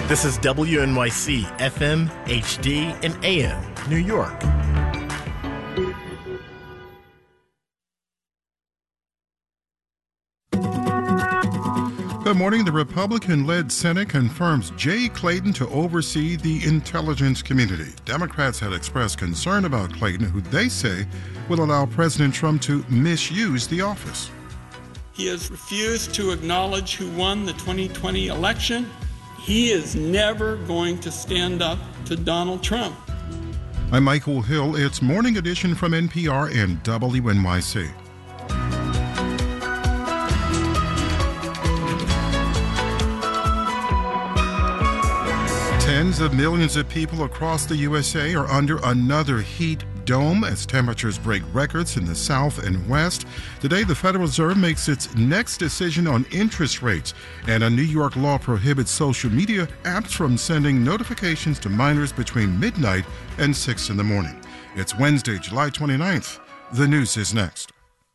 This is WNYC FM, HD, and AM, New York. Good morning. The Republican-led Senate confirms Jay Clayton to oversee the intelligence community. Democrats had expressed concern about Clayton, who they say will allow President Trump to misuse the office. He has refused to acknowledge who won the 2020 election. He is never going to stand up to Donald Trump. I'm Michael Hill. It's Morning Edition from NPR and WNYC. Tens of millions of people across the USA are under another heat dome as temperatures break records in the South and West. Today, the Federal Reserve makes its next decision on interest rates, and a New York law prohibits social media apps from sending notifications to minors between midnight and 6 in the morning. It's Wednesday, July 29th. The news is next.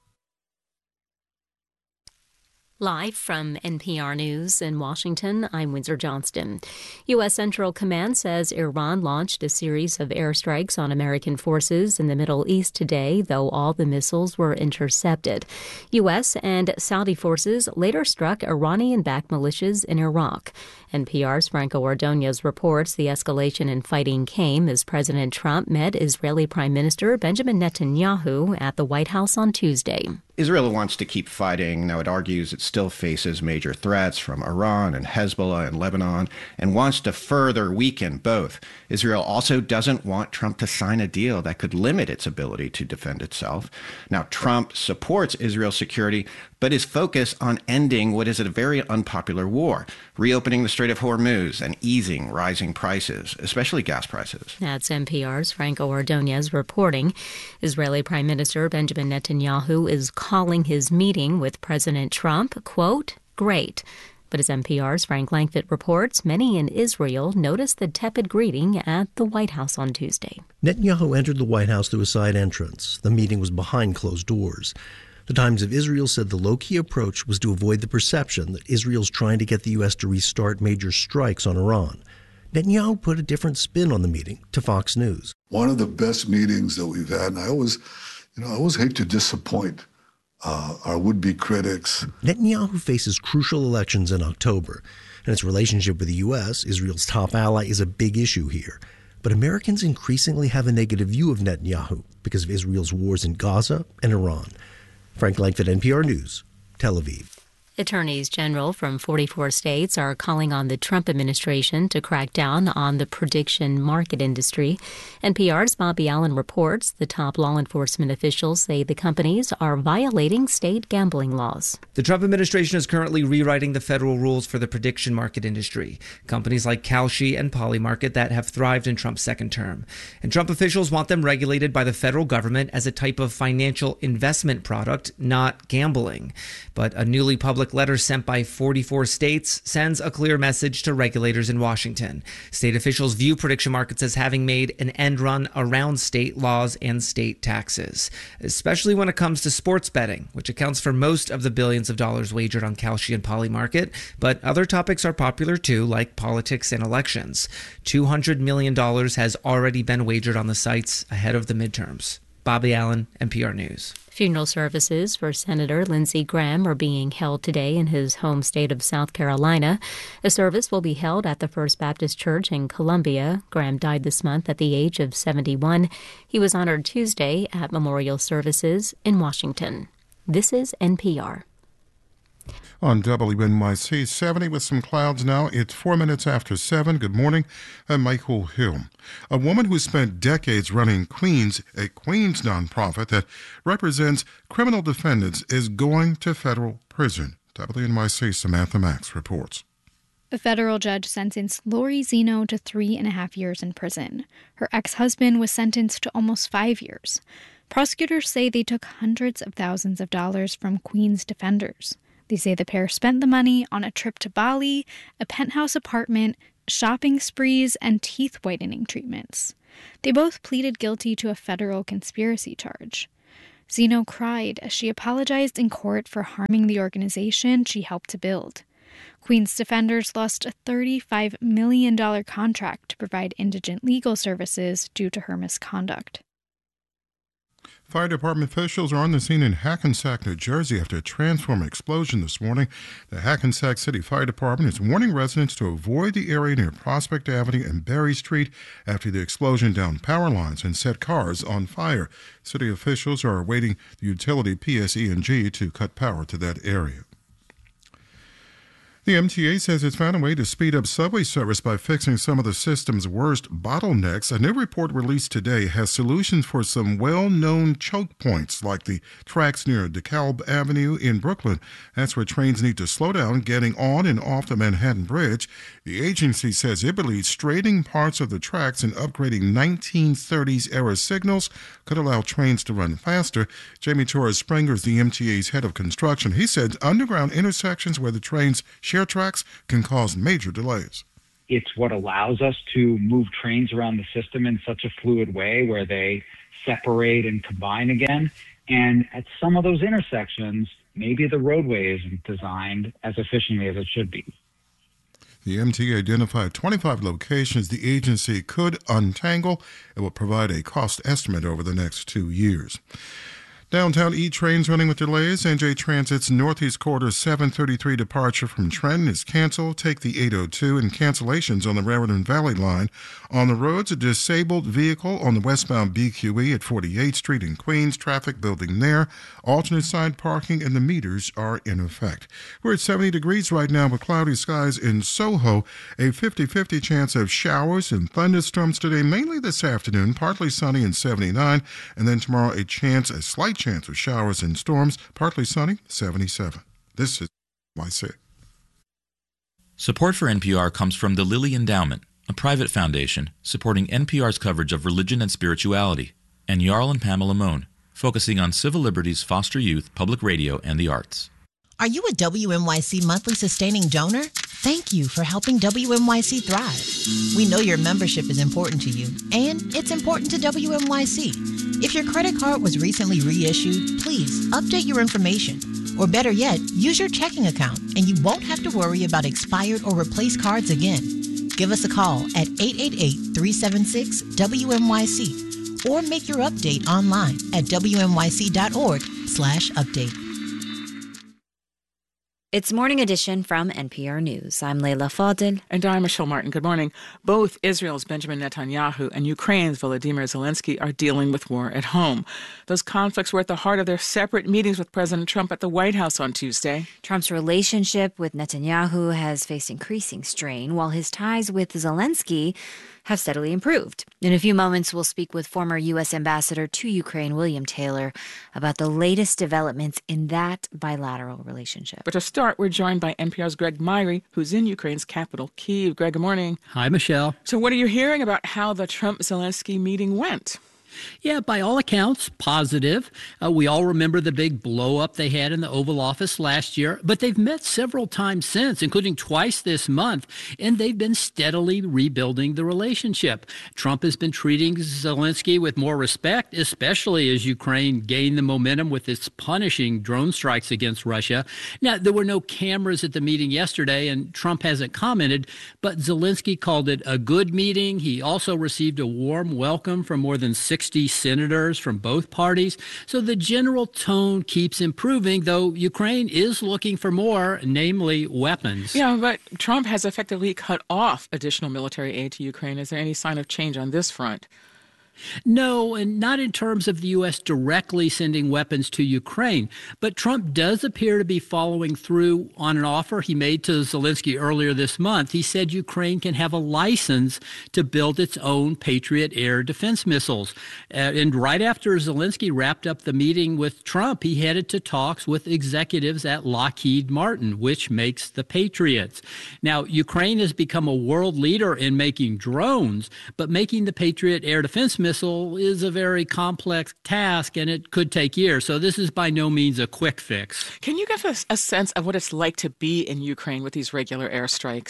Live from NPR News in Washington, I'm Windsor Johnston. U.S. Central Command says Iran launched a series of airstrikes on American forces in the Middle East today, though all the missiles were intercepted. U.S. and Saudi forces later struck Iranian-backed militias in Iraq. NPR's Franco Ordonez reports the escalation in fighting came as President Trump met Israeli Prime Minister Benjamin Netanyahu at the White House on Tuesday. Israel wants to keep fighting. Now, it argues it still faces major threats from Iran and Hezbollah and Lebanon and wants to further weaken both. Israel also doesn't want Trump to sign a deal that could limit its ability to defend itself. Now, Trump supports Israel's security, but is focused on ending what is a very unpopular war, reopening the Strait of Hormuz and easing rising prices, especially gas prices. That's NPR's Franco Ordonez reporting. Israeli Prime Minister Benjamin Netanyahu is calling his meeting with President Trump, quote, great. But as NPR's Frank Langfitt reports, many in Israel noticed the tepid greeting at the White House on Tuesday. Netanyahu entered the White House through a side entrance. The meeting was behind closed doors. The Times of Israel said the low-key approach was to avoid the perception that Israel's trying to get the U.S. to restart major strikes on Iran. Netanyahu put a different spin on the meeting to Fox News. One of the best meetings that we've had, and I always hate to disappoint our would-be critics. Netanyahu faces crucial elections in October, and its relationship with the U.S., Israel's top ally, is a big issue here. But Americans increasingly have a negative view of Netanyahu because of Israel's wars in Gaza and Iran. Frank Langfitt, NPR News, Tel Aviv. Attorneys general from 44 states are calling on the Trump administration to crack down on the prediction market industry. NPR's Bobby Allen reports the top law enforcement officials say the companies are violating state gambling laws. The Trump administration is currently rewriting the federal rules for the prediction market industry. Companies like Kalshi and Polymarket that have thrived in Trump's second term. And Trump officials want them regulated by the federal government as a type of financial investment product, not gambling. But a newly public letter sent by 44 states sends a clear message to regulators in Washington. State officials view prediction markets as having made an end run around state laws and state taxes, especially when it comes to sports betting, which accounts for most of the billions of dollars wagered on Kalshi and Polymarket. But other topics are popular too, like politics and elections. $200 million has already been wagered on the sites ahead of the midterms. Bobby Allen, NPR News. Funeral services for Senator Lindsey Graham are being held today in his home state of South Carolina. A service will be held at the First Baptist Church in Columbia. Graham died this month at the age of 71. He was honored Tuesday at memorial services in Washington. This is NPR. On WNYC 70 with some clouds now. It's 4 minutes after 7. Good morning. I'm Michael Hill. A woman who spent decades running Queens, a Queens nonprofit that represents criminal defendants, is going to federal prison. WNYC Samantha Max reports. A federal judge sentenced Lori Zeno to 3.5 years in prison. Her ex-husband was sentenced to almost 5 years. Prosecutors say they took hundreds of thousands of dollars from Queens defenders. They say the pair spent the money on a trip to Bali, a penthouse apartment, shopping sprees, and teeth whitening treatments. They both pleaded guilty to a federal conspiracy charge. Zeno cried as she apologized in court for harming the organization she helped to build. Queen's defenders lost a $35 million contract to provide indigent legal services due to her misconduct. Fire department officials are on the scene in Hackensack, New Jersey after a transformer explosion this morning. The Hackensack City Fire Department is warning residents to avoid the area near Prospect Avenue and Berry Street after the explosion downed power lines and set cars on fire. City officials are awaiting the utility PSE&G to cut power to that area. The MTA says it's found a way to speed up subway service by fixing some of the system's worst bottlenecks. A new report released today has solutions for some well-known choke points, like the tracks near DeKalb Avenue in Brooklyn. That's where trains need to slow down getting on and off the Manhattan Bridge. The agency says it believes straightening parts of the tracks and upgrading 1930s-era signals could allow trains to run faster. Jamie Torres-Springer is the MTA's head of construction. He said underground intersections where the trains share tracks can cause major delays. It's what allows us to move trains around the system in such a fluid way where they separate and combine again. And at some of those intersections, maybe the roadway isn't designed as efficiently as it should be. The MTA identified 25 locations the agency could untangle. It will provide a cost estimate over the next 2 years. Downtown E trains running with delays. NJ Transit's Northeast Corridor 733 departure from Trenton is canceled. Take the 802 and cancellations on the Raritan Valley line. On the roads, a disabled vehicle on the westbound BQE at 48th Street in Queens. Traffic building there. Alternate side parking and the meters are in effect. We're at 70 degrees right now with cloudy skies in Soho. A 50-50 chance of showers and thunderstorms today, mainly this afternoon. Partly sunny and 79. And then tomorrow a slight chance of showers and storms, partly sunny, 77. This is NYC. Support for NPR comes from the Lilly Endowment, a private foundation supporting NPR's coverage of religion and spirituality, and Jarl and Pamela Mohn, focusing on civil liberties, foster youth, public radio, and the arts. Are you a WNYC monthly sustaining donor? Thank you for helping WNYC thrive. We know your membership is important to you, and it's important to WNYC. If your credit card was recently reissued, please update your information. Or better yet, use your checking account, and you won't have to worry about expired or replaced cards again. Give us a call at 888-376-WNYC or make your update online at WNYC.org/update. It's Morning Edition from NPR News. I'm Leila Fadel. And I'm Michelle Martin. Good morning. Both Israel's Benjamin Netanyahu and Ukraine's Volodymyr Zelensky are dealing with war at home. Those conflicts were at the heart of their separate meetings with President Trump at the White House on Tuesday. Trump's relationship with Netanyahu has faced increasing strain, while his ties with Zelensky have steadily improved. In a few moments, we'll speak with former U.S. Ambassador to Ukraine, William Taylor, about the latest developments in that bilateral relationship. But to start, we're joined by NPR's Greg Myrie, who's in Ukraine's capital, Kyiv. Greg, good morning. Hi, Michelle. So what are you hearing about how the Trump-Zelensky meeting went? Yeah, by all accounts, positive. We all remember the big blow-up they had in the Oval Office last year, but they've met several times since, including twice this month, and they've been steadily rebuilding the relationship. Trump has been treating Zelensky with more respect, especially as Ukraine gained the momentum with its punishing drone strikes against Russia. Now, there were no cameras at the meeting yesterday, and Trump hasn't commented, but Zelensky called it a good meeting. He also received a warm welcome from more than 60 senators from both parties. So the general tone keeps improving, though Ukraine is looking for more, namely weapons. Yeah, but Trump has effectively cut off additional military aid to Ukraine. Is there any sign of change on this front? No, and not in terms of the U.S. directly sending weapons to Ukraine. But Trump does appear to be following through on an offer he made to Zelensky earlier this month. He said Ukraine can have a license to build its own Patriot air defense missiles. And right after Zelensky wrapped up the meeting with Trump, he headed to talks with executives at Lockheed Martin, which makes the Patriots. Now, Ukraine has become a world leader in making drones, but making the Patriot air defense missile is a very complex task, and it could take years. So this is by no means a quick fix. Can you give us a sense of what it's like to be in Ukraine with these regular airstrikes?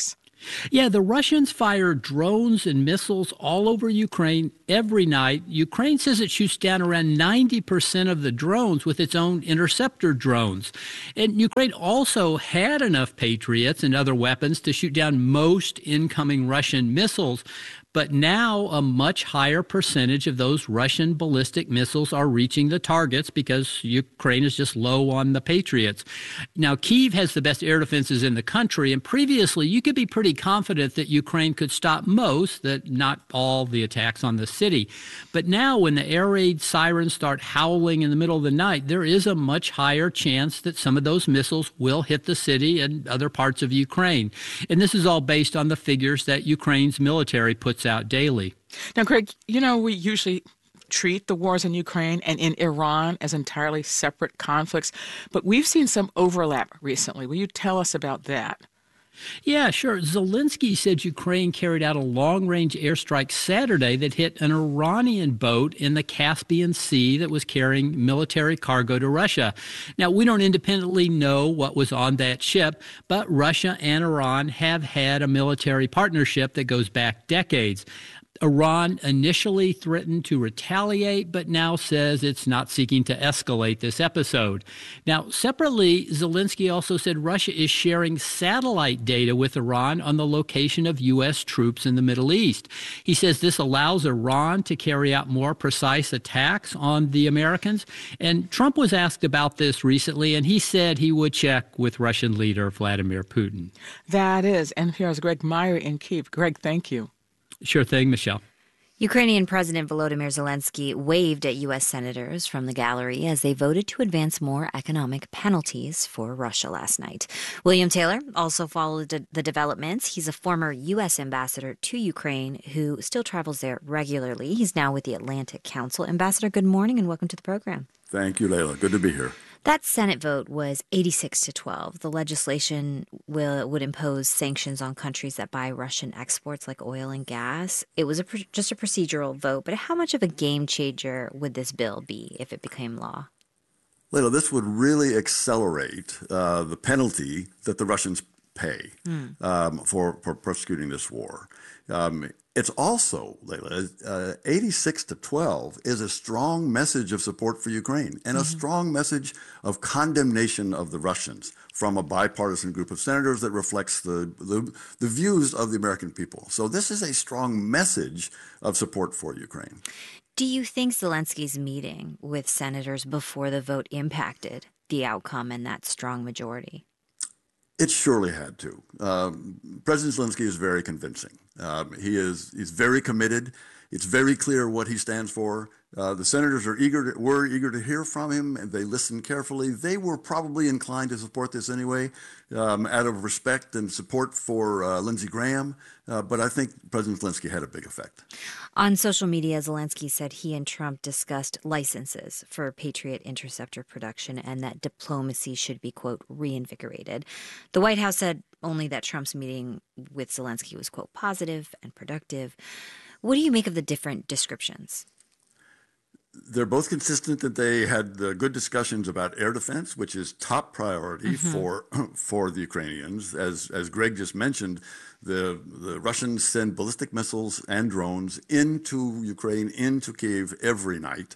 Yeah, the Russians fire drones and missiles all over Ukraine every night. Ukraine says it shoots down around 90% of the drones with its own interceptor drones. And Ukraine also had enough Patriots and other weapons to shoot down most incoming Russian missiles. But now a much higher percentage of those Russian ballistic missiles are reaching the targets because Ukraine is just low on the Patriots. Now, Kyiv has the best air defenses in the country, and previously you could be pretty confident that Ukraine could stop most, that not all, the attacks on the city. But now when the air raid sirens start howling in the middle of the night, there is a much higher chance that some of those missiles will hit the city and other parts of Ukraine. And this is all based on the figures that Ukraine's military puts out daily. Now, Greg, we usually treat the wars in Ukraine and in Iran as entirely separate conflicts, but we've seen some overlap recently. Will you tell us about that? Yeah, sure. Zelensky said Ukraine carried out a long-range airstrike Saturday that hit an Iranian boat in the Caspian Sea that was carrying military cargo to Russia. Now, we don't independently know what was on that ship, but Russia and Iran have had a military partnership that goes back decades. Iran initially threatened to retaliate, but now says it's not seeking to escalate this episode. Now, separately, Zelensky also said Russia is sharing satellite data with Iran on the location of U.S. troops in the Middle East. He says this allows Iran to carry out more precise attacks on the Americans. And Trump was asked about this recently, and he said he would check with Russian leader Vladimir Putin. That is NPR's Greg Meyer in Kyiv. Greg, thank you. Sure thing, Michelle. Ukrainian President Volodymyr Zelensky waved at U.S. senators from the gallery as they voted to advance more economic penalties for Russia last night. William Taylor also followed the developments. He's a former U.S. ambassador to Ukraine who still travels there regularly. He's now with the Atlantic Council. Ambassador, good morning and welcome to the program. Thank you, Layla. Good to be here. That Senate vote was 86-12. The legislation would impose sanctions on countries that buy Russian exports like oil and gas. It was just a procedural vote, but how much of a game changer would this bill be if it became law? Layla, this would really accelerate the penalty that the Russians pay for prosecuting this war. It's also, Layla, 86-12 is a strong message of support for Ukraine and a strong message of condemnation of the Russians from a bipartisan group of senators that reflects the views of the American people. So this is a strong message of support for Ukraine. Do you think Zelensky's meeting with senators before the vote impacted the outcome and that strong majority? It surely had to. President Zelensky is very convincing. He's very committed. It's very clear what he stands for. The senators were eager to hear from him, and they listened carefully. They were probably inclined to support this anyway, out of respect and support for Lindsey Graham. But I think President Zelensky had a big effect. On social media, Zelensky said he and Trump discussed licenses for Patriot interceptor production and that diplomacy should be, quote, reinvigorated. The White House said only that Trump's meeting with Zelensky was, quote, positive and productive. What do you make of the different descriptions? They're both consistent that they had good discussions about air defense, which is top priority for the Ukrainians. As Greg just mentioned, the Russians send ballistic missiles and drones into Ukraine, into Kyiv every night.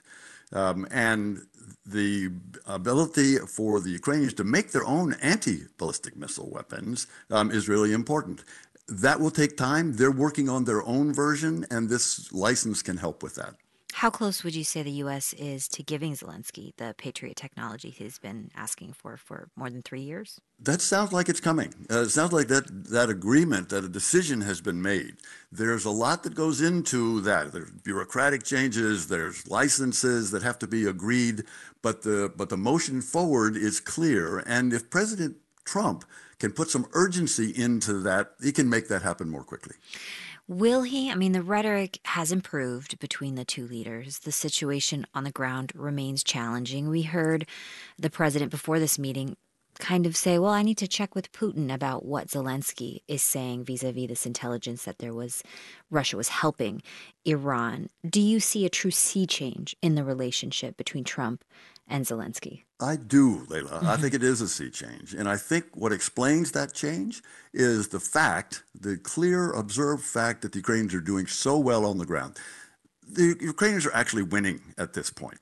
And the ability for the Ukrainians to make their own anti-ballistic missile weapons is really important. That will take time. They're working on their own version, and this license can help with that. How close would you say the U.S. is to giving Zelensky the Patriot technology he's been asking for more than 3 years? That sounds like it's coming. It sounds like that agreement, that a decision has been made. There's a lot that goes into that. There's bureaucratic changes, there's licenses that have to be agreed, but the motion forward is clear. And if President Trump can put some urgency into that, he can make that happen more quickly. Will he? I mean, the rhetoric has improved between the two leaders. The situation on the ground remains challenging. We heard the president before this meeting kind of say, well, I need to check with Putin about what Zelensky is saying vis-a-vis this intelligence that Russia was helping Iran. Do you see a true sea change in the relationship between Trump and Zelensky? I do, Layla. I think it is a sea change. And I think what explains that change is the clear observed fact that the Ukrainians are doing so well on the ground. The Ukrainians are actually winning at this point.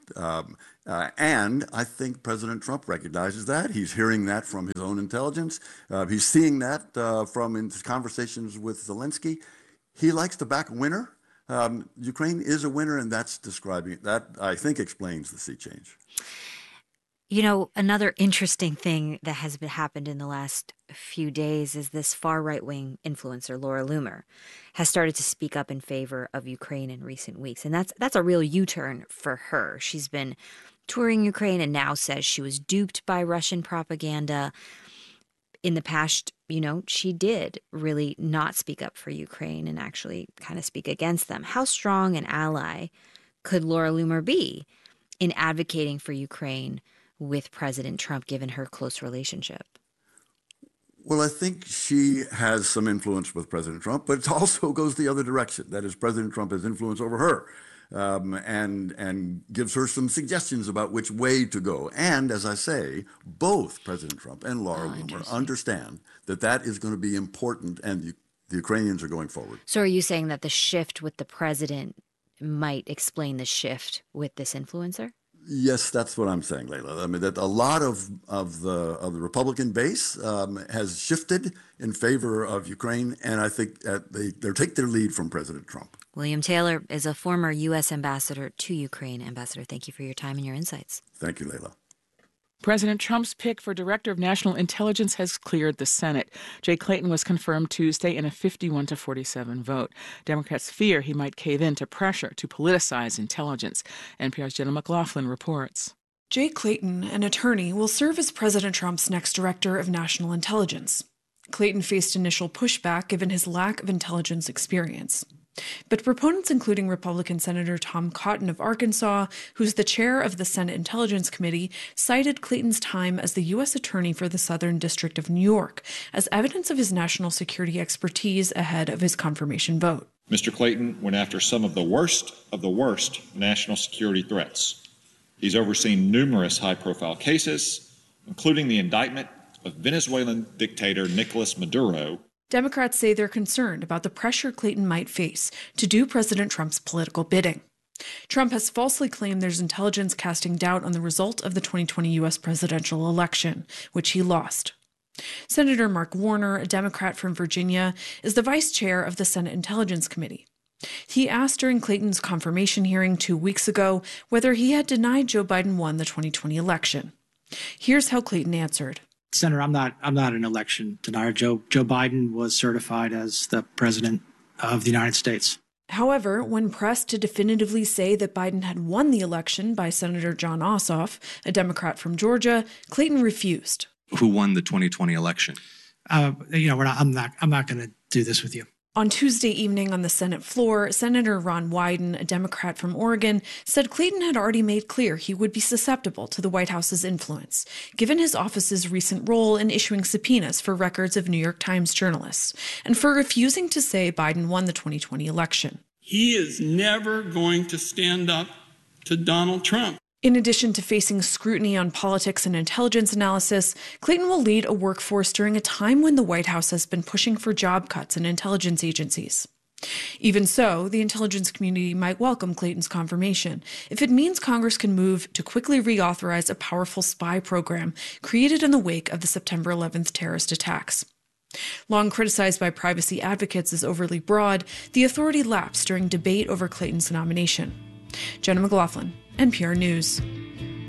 And I think President Trump recognizes that. He's hearing that from his own intelligence. He's seeing that from his conversations with Zelensky. He likes to back a winner. Ukraine is a winner, and that, I think, explains the sea change. You know, another interesting thing that has happened in the last few days is this far right-wing influencer, Laura Loomer, has started to speak up in favor of Ukraine in recent weeks. And that's a real U-turn for her. She's been touring Ukraine and now says she was duped by Russian propaganda. In the past, she did really not speak up for Ukraine and actually kind of speak against them. How strong an ally could Laura Loomer be in advocating for Ukraine with President Trump, given her close relationship? Well, I think she has some influence with President Trump, but it also goes the other direction. That is, President Trump has influence over her and gives her some suggestions about which way to go. And as I say, both President Trump and Laura Loomer understand that is going to be important, and the Ukrainians are going forward. So are you saying that the shift with the president might explain the shift with this influencer? Yes, that's what I'm saying, Layla. I mean, that a lot of the Republican base has shifted in favor of Ukraine, and I think they take their lead from President Trump. William Taylor is a former U.S. ambassador to Ukraine. Ambassador, thank you for your time and your insights. Thank you, Layla. President Trump's pick for Director of National Intelligence has cleared the Senate. Jay Clayton was confirmed Tuesday in a 51-47 vote. Democrats fear he might cave in to pressure to politicize intelligence. NPR's Jenna McLaughlin reports. Jay Clayton, an attorney, will serve as President Trump's next Director of National Intelligence. Clayton faced initial pushback given his lack of intelligence experience. But proponents, including Republican Senator Tom Cotton of Arkansas, who's the chair of the Senate Intelligence Committee, cited Clayton's time as the U.S. Attorney for the Southern District of New York as evidence of his national security expertise ahead of his confirmation vote. Mr. Clayton went after some of the worst national security threats. He's overseen numerous high-profile cases, including the indictment of Venezuelan dictator Nicolas Maduro. Democrats say they're concerned about the pressure Clayton might face to do President Trump's political bidding. Trump has falsely claimed there's intelligence casting doubt on the result of the 2020 U.S. presidential election, which he lost. Senator Mark Warner, a Democrat from Virginia, is the vice chair of the Senate Intelligence Committee. He asked during Clayton's confirmation hearing 2 weeks ago whether he had denied Joe Biden won the 2020 election. Here's how Clayton answered. Senator, I'm not an election denier. Joe Biden was certified as the president of the United States. However, when pressed to definitively say that Biden had won the election by Senator Jon Ossoff, a Democrat from Georgia, Clayton refused. Who won the 2020 election? I'm not going to do this with you. On Tuesday evening on the Senate floor, Senator Ron Wyden, a Democrat from Oregon, said Clayton had already made clear he would be susceptible to the White House's influence, given his office's recent role in issuing subpoenas for records of New York Times journalists, and for refusing to say Biden won the 2020 election. He is never going to stand up to Donald Trump. In addition to facing scrutiny on politics and intelligence analysis, Clayton will lead a workforce during a time when the White House has been pushing for job cuts in intelligence agencies. Even so, the intelligence community might welcome Clayton's confirmation if it means Congress can move to quickly reauthorize a powerful spy program created in the wake of the September 11th terrorist attacks. Long criticized by privacy advocates as overly broad, the authority lapsed during debate over Clayton's nomination. Jenna McLaughlin, NPR News.